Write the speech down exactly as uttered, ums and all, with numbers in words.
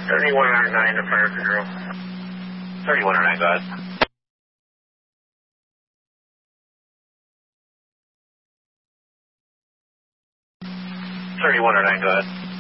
thirty-one oh nine to fire control. thirty-one oh nine, go ahead. thirty-one oh nine, go ahead.